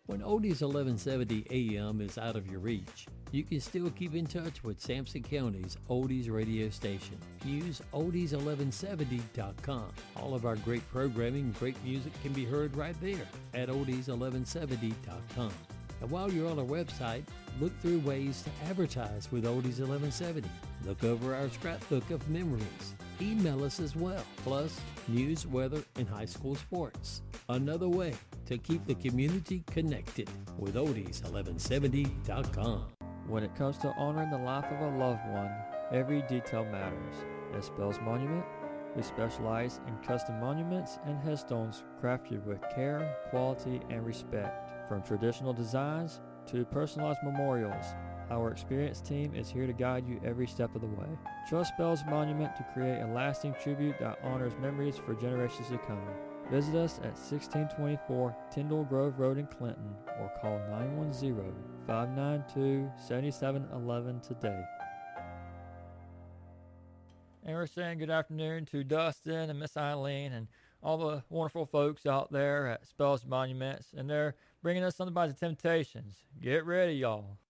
When Oldies 1170 AM is out of your reach, you can still keep in touch with Sampson County's Oldies radio station. Use oldies1170.com. All of our great programming and great music can be heard right there at oldies1170.com. And while you're on our website, look through ways to advertise with Oldies 1170. Look over our scrapbook of memories. Email us as well, plus news, weather, and high school sports. Another way to keep the community connected with oldies1170.com. When it comes to honoring the life of a loved one, every detail matters. At Spells Monument, we specialize in custom monuments and headstones crafted with care, quality, and respect. From traditional designs to personalized memorials, our experienced team is here to guide you every step of the way. Trust Spells Monument to create a lasting tribute that honors memories for generations to come. Visit us at 1624 Tyndall Grove Road in Clinton or call 910-592-7711 today. And we're saying good afternoon to Dustin and Miss Eileen and all the wonderful folks out there at Spells Monuments, and they're bringing us something by the Temptations. Get ready, y'all.